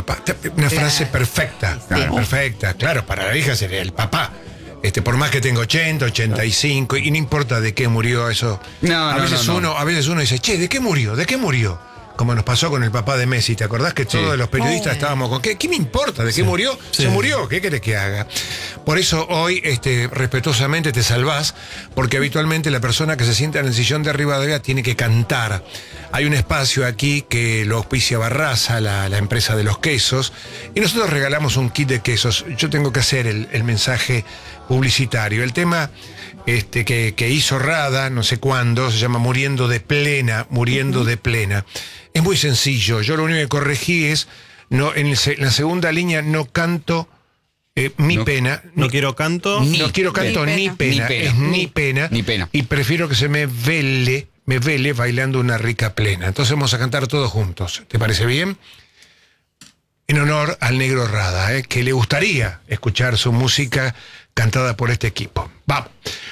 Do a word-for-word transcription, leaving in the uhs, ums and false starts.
papá. Una Claro. frase perfecta, Sí. perfecta. Claro, para la hija sería el papá. Este, por más que tenga ochenta, ochenta y cinco, y no importa de qué murió eso. No, a no, veces no, no. uno, a veces uno dice, che, ¿de qué murió? ¿De qué murió? Como nos pasó con el papá de Messi, ¿te acordás que Sí. todos los periodistas Oh. estábamos con qué? ¿Qué me importa? ¿De qué murió? Sí. Se murió, ¿qué querés que haga? Por eso hoy, este, respetuosamente te salvás, porque habitualmente la persona que se sienta en el sillón de Rivadavia tiene que cantar. Hay un espacio aquí que lo auspicia Barraza, la, la empresa de los quesos, y nosotros regalamos un kit de quesos. Yo tengo que hacer el, el mensaje publicitario. El tema este, que, que hizo Rada, no sé cuándo, se llama Muriendo de Plena, Muriendo de Plena. Es muy sencillo. Yo lo único que corregí es, no, en, el se- en la segunda línea no canto eh, mi No- pena. No ni- quiero canto. Ni no quiero canto Ni ni pena. pena, Ni pena. es ni pena, Ni pena. y prefiero que se me vele, me vele bailando una rica plena. Entonces vamos a cantar todos juntos. ¿Te parece bien? En honor al negro Rada, ¿eh? Que le gustaría escuchar su música cantada por este equipo. Vamos.